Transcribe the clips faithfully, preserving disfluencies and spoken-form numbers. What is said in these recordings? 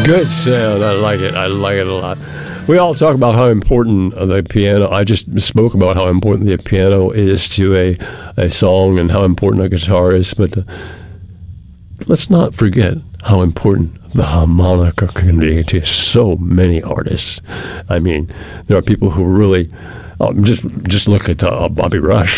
Good sound. I like it. I like it a lot. We all talk about how important the piano. I just spoke about how important the piano is to a, a song and how important a guitar is. But the, let's not forget how important the harmonica can be to so many artists. I mean, there are people who really oh, just just look at uh, Bobby Rush.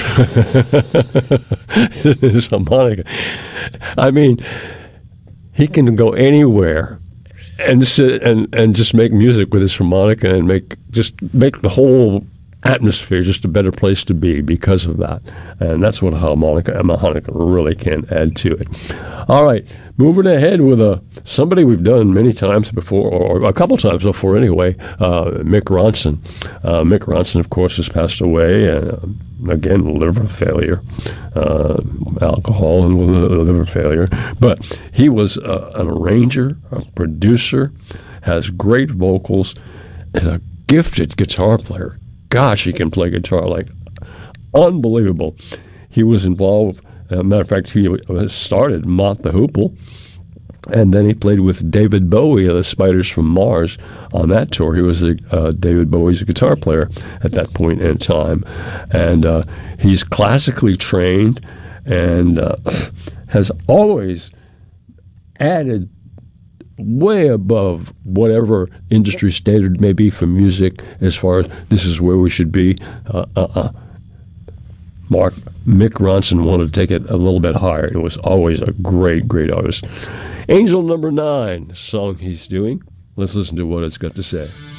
His harmonica. I mean, he can go anywhere and sit and, and just make music with his harmonica and make just make the whole atmosphere just a better place to be because of that. And that's what a harmonica, a harmonica really can add to it. All right, moving ahead with a somebody we've done many times before, or a couple times before anyway, uh, Mick Ronson. Uh, Mick Ronson, of course, has passed away. Uh, again, liver failure, uh, alcohol and liver failure. But he was uh, an arranger, a producer, has great vocals, and a gifted guitar player. Gosh, he can play guitar like unbelievable. He was involved, as a matter of fact, he started Mott the Hoople, and then he played with David Bowie of the Spiders from Mars on that tour. He was a, uh, David Bowie's guitar player at that point in time. And uh, he's classically trained and uh, has always added way above whatever industry standard may be for music as far as this is where we should be. Uh, uh, uh. Mark, Mick Ronson wanted to take it a little bit higher. It was always a great, great artist. Angel Number Nine, song he's doing. Let's listen to what it's got to say.